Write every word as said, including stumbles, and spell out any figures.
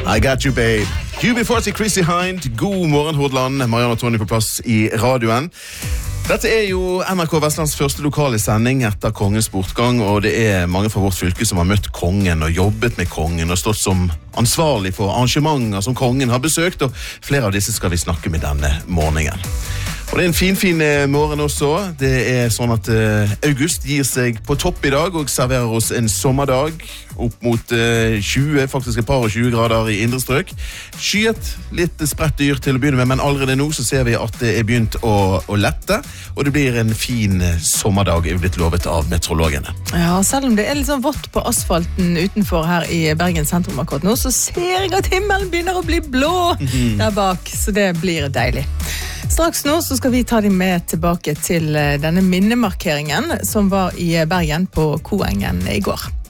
I got you, babe. U B forty, Chrissy Hind. God morgen, Hordaland. Marianne og Tony på plass i radioen. Dette er jo N R K Vestlands første lokale sending etter kongens bortgang, og det er mange fra vårt fylke som har møtt kongen og jobbet med kongen og stått som ansvarlig for arrangementer som kongen har besøkt, og flere av disse skal vi snakke med denne morgenen. Og det er en fin, fin morgen også. Det er sånn at uh, august gir seg på topp i dag og serverer oss en sommerdag opp mot uh, tjue, faktisk et par og tjue grader i indre strøk. Skyet, litt spredt dyr til å begynne med, men allerede nå så ser vi at det er begynt å, å lette, og det blir en fin sommerdag, er blitt lovet av meteorologene. Ja, selv om det er litt sånn vått på asfalten utenfor her i Bergen sentrum akkurat nå, så ser jeg at himmelen begynner å bli blå mm-hmm. der bak, så det blir deilig. Straks nå så skal vi ta dem med tilbake til denne minnemarkeringen som var i Bergen på Koengen i går.